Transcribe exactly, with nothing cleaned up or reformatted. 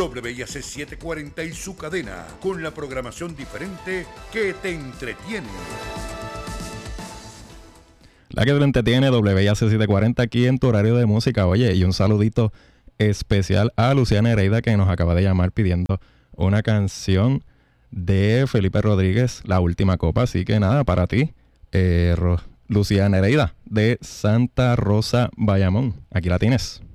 W I A C setecientos cuarenta y su cadena, con la programación diferente que te entretiene. La que te entretiene, W I A C setecientos cuarenta aquí en tu horario de música. Oye, y un saludito especial a Luciana Nereida, que nos acaba de llamar pidiendo una canción de Felipe Rodríguez, La Última Copa. Así que nada, para ti, eh, Ro- Luciana Nereida, de Santa Rosa, Bayamón. Aquí la tienes.